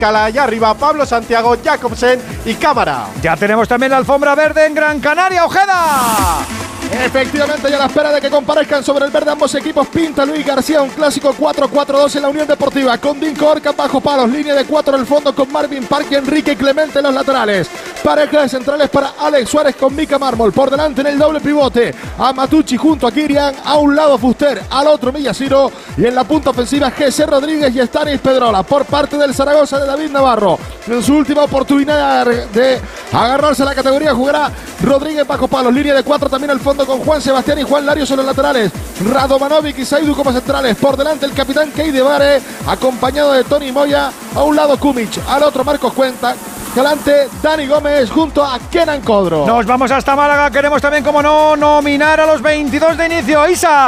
allá arriba Pablo Santiago, Jacobsen y Cámara. Ya tenemos también la alfombra verde en Gran Canaria, Ojeda. Efectivamente, ya a la espera de que comparezcan sobre el verde ambos equipos, pinta Luis García un clásico 4-4-2 en la Unión Deportiva, con Dinko Orca bajo palos, línea de 4 en el fondo con Marvin Park y Enrique Clemente en los laterales. Pareja de centrales para Alex Suárez con Mika Mármol, por delante en el doble pivote a Matucci junto a Kirian, a un lado Fuster, al otro Millasiro, y en la punta ofensiva Jesse Rodríguez y Stanis Pedrola. Por parte del Zaragoza de David Navarro, en su última oportunidad de agarrarse a la categoría, jugará Rodríguez bajo palos, línea de 4 también al fondo con Juan Sebastián y Juan Larios en los laterales, Radovanovic y Saidu como centrales, por delante el capitán Keide Bare, acompañado de Tony Moya, a un lado Kumic, al otro Marcos Cuenta, delante Dani Gómez junto a Kenan Codro. Nos vamos hasta Málaga, queremos también, como no, nominar a los 22 de inicio.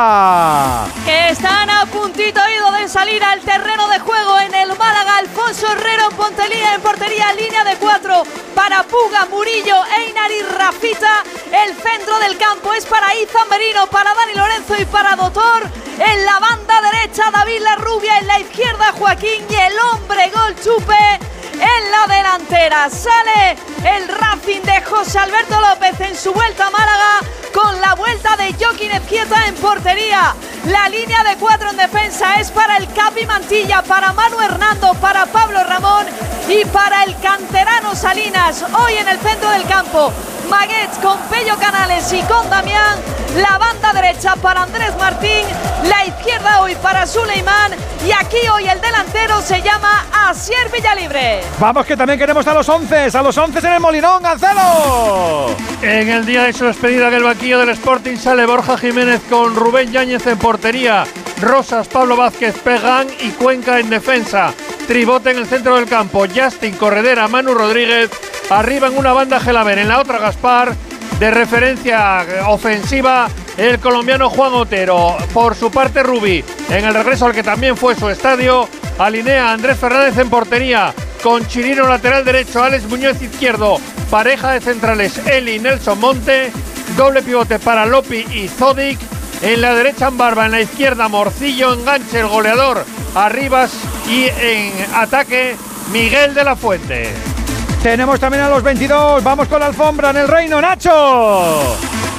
Isa, que están a puntito de salir al terreno de juego en el Málaga. Alfonso Herrero en portería, línea de 4 para Puga, Murillo, Einar y Rafita. El centro del campo es para Izan Merino, para Dani Lorenzo y para Dotor. En la banda derecha David Larrubia, en la izquierda Joaquín y el hombre gol Chupe. En la delantera sale el Racing de José Alberto López en su vuelta a Málaga, con la vuelta de Joaquín Ezquieta en portería. La línea de 4 en defensa es para el Capi Mantilla, para Manu Hernando, para Pablo Ramón y para el canterano Salinas. Hoy en el centro del campo, Maguets con Pello Canales y con Damián. La banda derecha para Andrés Martín, la izquierda hoy para Suleimán, y aquí hoy el delantero se llama Asier Villalibre. Vamos, que también queremos a los 11 en el Molinón, Cancelo. En el día de su despedida en el banquillo del Sporting sale Borja Jiménez con Rubén Yáñez en portería, Rosas, Pablo Vázquez, Pegán y Cuenca en defensa. Tribote en el centro del campo, Justin, Corredera, Manu Rodríguez, arriba en una banda Gelaber, en la otra Gaspar. De referencia ofensiva el colombiano Juan Otero. Por su parte Rubí, en el regreso al que también fue su estadio, alinea a Andrés Fernández en portería, con Chirino lateral derecho, Alex Muñoz izquierdo, pareja de centrales Eli Nelson Monte, doble pivote para Lopi y Zodic, en la derecha Ambarba, en la izquierda Morcillo, enganche el goleador Arribas y en ataque Miguel de la Fuente. Tenemos también a los 22, vamos con la alfombra en el Reino, Nacho.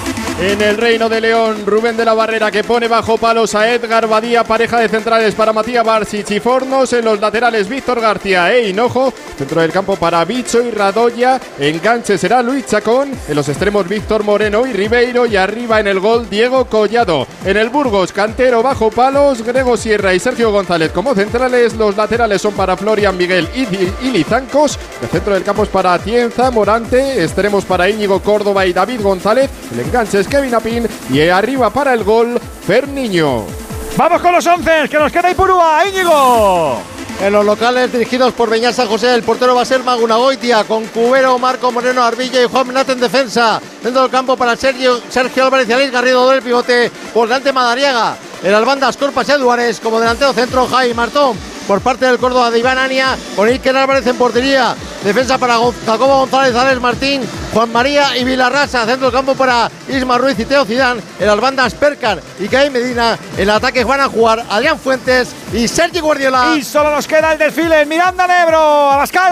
En el Reino de León, Rubén de la Barrera, que pone bajo palos a Edgar Badía, pareja de centrales para Matías Barsic y Fornos, en los laterales Víctor García e Hinojo, centro del campo para Bicho y Radoya, enganche será Luis Chacón, en los extremos Víctor Moreno y Ribeiro, y arriba en el gol Diego Collado. En el Burgos, Cantero bajo palos, Grego Sierra y Sergio González como centrales, los laterales son para Florian Miguel y Lizancos, el centro del campo es para Atienza, Morante, extremos para Íñigo Córdoba y David González, el enganche es Kevin Apin y arriba para el gol Ferniño. Vamos con los 11, que nos queda Ipurúa, Íñigo. En los locales dirigidos por Beñat San José, el portero va a ser Magunagoitia, con Cubero, Marco Moreno, Arbilla y Juan Menate en defensa. Dentro del campo para Sergio Álvarez y Alex Garrido, del pivote, por delante Madariaga. En las bandas Corpas y Eduares, como delantero centro Jaime Martón. Por parte del Córdoba de Iván Ania, con Iker Álvarez en portería. Defensa para Jacobo González, Alex Martín, Juan María y Vilarrasa. Centro del campo para Isma Ruiz y Teo Zidane. En las bandas Percar y Caí Medina. En el ataque van a jugar Adrián Fuentes y Sergi Guardiola. Y solo nos queda el desfile en Miranda de Ebro, Abascal.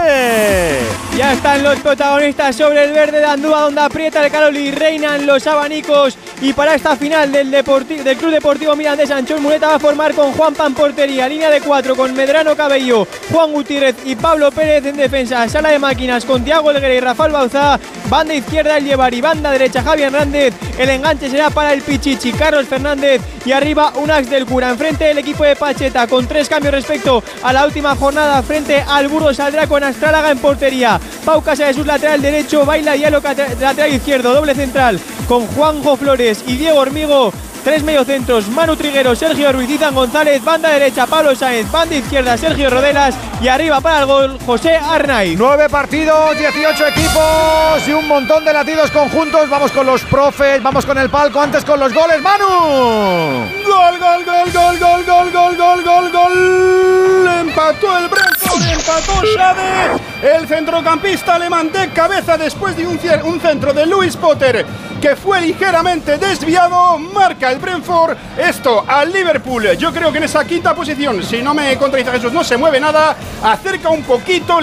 Ya están los protagonistas sobre el verde de Andúa, donde aprieta el calor y reinan los abanicos. Y para esta final del Club Deportivo Mirandés, Anchón Muleta va a formar con Juan Pan portería, línea de 4 con Medrano Cabello, Juan Gutiérrez y Pablo Pérez en defensa. Sala de máquinas con Tiago Helguera y Rafael Bauzá. Banda izquierda el Llevar y banda derecha Javi Hernández. El enganche será para el Pichichi, Carlos Fernández, y arriba un Ax del Cura. Enfrente el equipo de Pacheta con 3 cambios respecto a la última jornada. Frente al Burgos saldrá con Astrálaga en portería, Pau Casa de su lateral derecho, Baila Diallo lateral izquierdo, doble central con Juanjo Flores y Diego Hormigo. 3 mediocentros, Manu Triguero, Sergio Ruiz, Izan González, banda derecha Pablo Sáenz, banda izquierda Sergio Rodelas y arriba para el gol José Arnaiz. 9 partidos, 18 equipos y un montón de latidos conjuntos. Vamos con los profes, vamos con el palco, antes con los goles, Manu. Gol, gol, gol, gol, gol, gol, gol, gol, gol, gol. Empató el Brentford, empató Xavi. El centrocampista alemán de cabeza después de un centro de Luis Potter, que fue ligeramente desviado, marca el Brentford, esto al Liverpool, yo creo que en esa quinta posición, si no me contradice Jesús, no se mueve nada, acerca un poquito